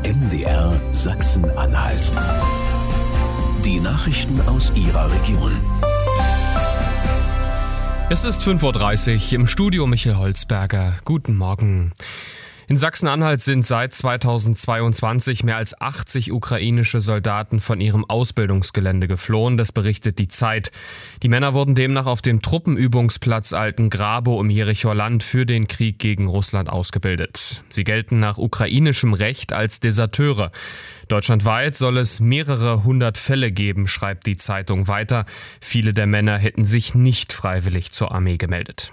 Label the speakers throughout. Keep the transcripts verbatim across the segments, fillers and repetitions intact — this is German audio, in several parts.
Speaker 1: M D R Sachsen-Anhalt. Die Nachrichten aus Ihrer Region.
Speaker 2: Es ist fünf Uhr dreißig, im Studio Michael Holzberger. Guten Morgen. In Sachsen-Anhalt sind seit zweitausendzweiundzwanzig mehr als achtzig ukrainische Soldaten von ihrem Ausbildungsgelände geflohen, das berichtet die Zeit. Die Männer wurden demnach auf dem Truppenübungsplatz Altengrabow im Jerichoer Land für den Krieg gegen Russland ausgebildet. Sie gelten nach ukrainischem Recht als Deserteure. Deutschlandweit soll es mehrere hundert Fälle geben, schreibt die Zeitung weiter. Viele der Männer hätten sich nicht freiwillig zur Armee gemeldet.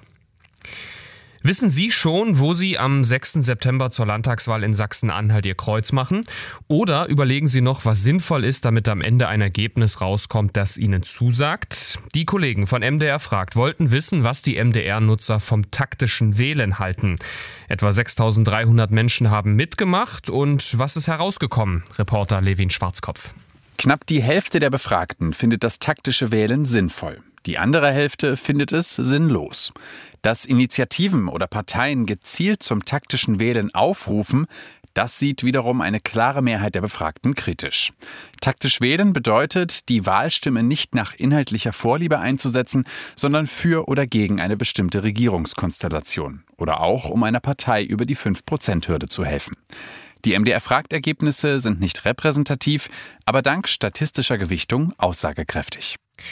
Speaker 2: Wissen Sie schon, wo Sie am sechsten September zur Landtagswahl in Sachsen-Anhalt Ihr Kreuz machen? Oder überlegen Sie noch, was sinnvoll ist, damit am Ende ein Ergebnis rauskommt, das Ihnen zusagt? Die Kollegen von M D R fragt wollten wissen, was die M D R-Nutzer vom taktischen Wählen halten. Etwa sechstausenddreihundert Menschen haben mitgemacht und was ist herausgekommen? Reporter Levin Schwarzkopf.
Speaker 3: Knapp die Hälfte der Befragten findet das taktische Wählen sinnvoll. Die andere Hälfte findet es sinnlos. Dass Initiativen oder Parteien gezielt zum taktischen Wählen aufrufen, das sieht wiederum eine klare Mehrheit der Befragten kritisch. Taktisch wählen bedeutet, die Wahlstimme nicht nach inhaltlicher Vorliebe einzusetzen, sondern für oder gegen eine bestimmte Regierungskonstellation oder auch um einer Partei über die fünf Prozent Hürde zu helfen. Die M D R-Fragtergebnisse sind nicht repräsentativ, aber dank statistischer Gewichtung aussagekräftig.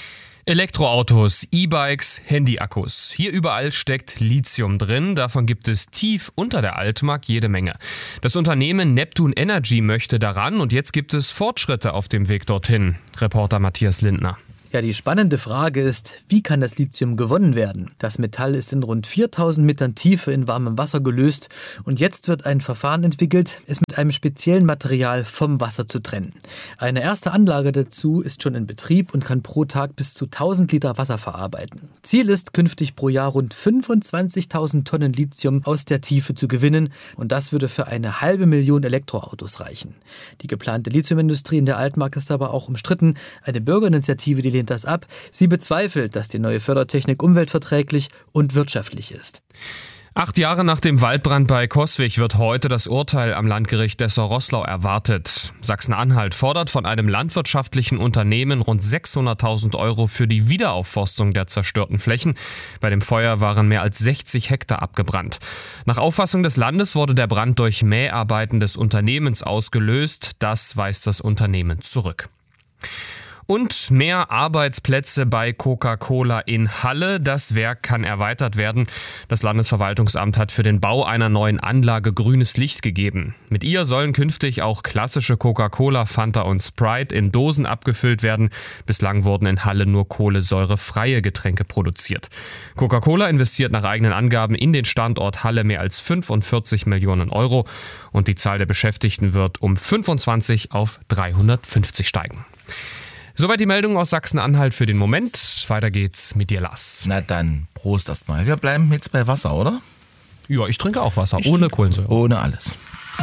Speaker 2: Elektroautos, E-Bikes, Handyakkus. Hier überall steckt Lithium drin. Davon gibt es tief unter der Altmark jede Menge. Das Unternehmen Neptune Energy möchte daran und jetzt gibt es Fortschritte auf dem Weg dorthin. Reporter Matthias Lindner.
Speaker 4: Ja, die spannende Frage ist, wie kann das Lithium gewonnen werden? Das Metall ist in rund viertausend Metern Tiefe in warmem Wasser gelöst und jetzt wird ein Verfahren entwickelt, es mit einem speziellen Material vom Wasser zu trennen. Eine erste Anlage dazu ist schon in Betrieb und kann pro Tag bis zu tausend Liter Wasser verarbeiten. Ziel ist, künftig pro Jahr rund fünfundzwanzigtausend Tonnen Lithium aus der Tiefe zu gewinnen und das würde für eine halbe Million Elektroautos reichen. Die geplante Lithiumindustrie in der Altmark ist aber auch umstritten. Eine Bürgerinitiative, die lehnt das ab. Sie bezweifelt, dass die neue Fördertechnik umweltverträglich und wirtschaftlich ist.
Speaker 2: Acht Jahre nach dem Waldbrand bei Coswig wird heute das Urteil am Landgericht Dessau-Roßlau erwartet. Sachsen-Anhalt fordert von einem landwirtschaftlichen Unternehmen rund sechshunderttausend Euro für die Wiederaufforstung der zerstörten Flächen. Bei dem Feuer waren mehr als sechzig Hektar abgebrannt. Nach Auffassung des Landes wurde der Brand durch Mäharbeiten des Unternehmens ausgelöst. Das weist das Unternehmen zurück. Und mehr Arbeitsplätze bei Coca-Cola in Halle. Das Werk kann erweitert werden. Das Landesverwaltungsamt hat für den Bau einer neuen Anlage grünes Licht gegeben. Mit ihr sollen künftig auch klassische Coca-Cola, Fanta und Sprite in Dosen abgefüllt werden. Bislang wurden in Halle nur kohlensäurefreie Getränke produziert. Coca-Cola investiert nach eigenen Angaben in den Standort Halle mehr als fünfundvierzig Millionen Euro. Und die Zahl der Beschäftigten wird um fünfundzwanzig auf dreihundertfünfzig steigen. Soweit die Meldung aus Sachsen-Anhalt für den Moment. Weiter geht's mit dir, Lars.
Speaker 5: Na dann, Prost erstmal. Wir bleiben jetzt bei Wasser, oder?
Speaker 2: Ja, ich trinke auch Wasser,
Speaker 5: ich
Speaker 2: ohne Kohlensäure.
Speaker 5: Ohne alles.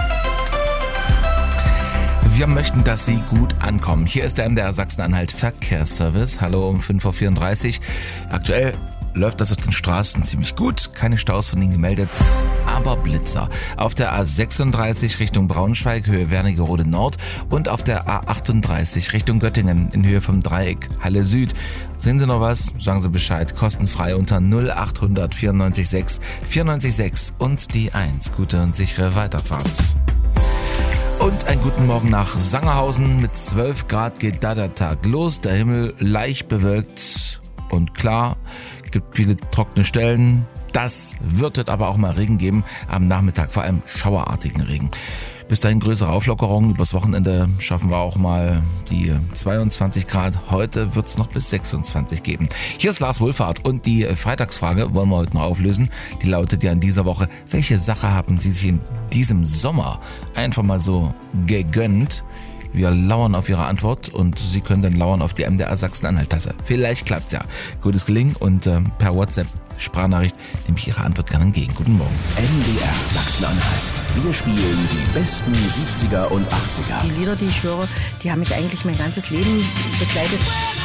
Speaker 5: Wir möchten, dass Sie gut ankommen. Hier ist der M D R Sachsen-Anhalt Verkehrsservice. Hallo um fünf Uhr vierunddreißig. Aktuell läuft das auf den Straßen ziemlich gut. Keine Staus von Ihnen gemeldet, aber Blitzer. Auf der A sechsunddreißig Richtung Braunschweig, Höhe Wernigerode Nord und auf der A achtunddreißig Richtung Göttingen in Höhe vom Dreieck Halle Süd. Sehen Sie noch was? Sagen Sie Bescheid. Kostenfrei unter null achthundert vierundneunzig sechs vierundneunzig sechs und die eins. Gute und sichere Weiterfahrt. Und einen guten Morgen nach Sangerhausen. Mit zwölf Grad geht da der Tag los. Der Himmel leicht bewölkt und klar. Gibt viele trockene Stellen. Das wird es aber auch mal Regen geben. Am Nachmittag vor allem schauerartigen Regen. Bis dahin größere Auflockerungen. Übers Wochenende schaffen wir auch mal die zweiundzwanzig Grad. Heute wird es noch bis sechsundzwanzig geben. Hier ist Lars Wohlfahrt und die Freitagsfrage wollen wir heute noch auflösen. Die lautet ja in dieser Woche: Welche Sache haben Sie sich in diesem Sommer einfach mal so gegönnt? Wir lauern auf Ihre Antwort und Sie können dann lauern auf die M D R Sachsen-Anhalt-Tasse. Vielleicht klappt's ja. Gutes Gelingen und äh, per WhatsApp Sprachnachricht nehme ich Ihre Antwort gerne entgegen. Guten Morgen.
Speaker 1: M D R Sachsen-Anhalt. Wir spielen die besten siebziger und achtziger.
Speaker 6: Die Lieder, die ich höre, die haben mich eigentlich mein ganzes Leben begleitet.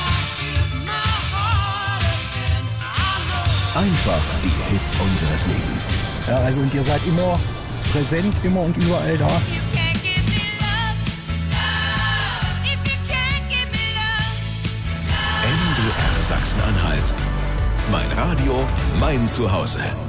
Speaker 1: Einfach die Hits unseres Lebens.
Speaker 7: Ja, also und ihr seid immer präsent, immer und überall da.
Speaker 1: Sachsen-Anhalt. Mein Radio, mein Zuhause.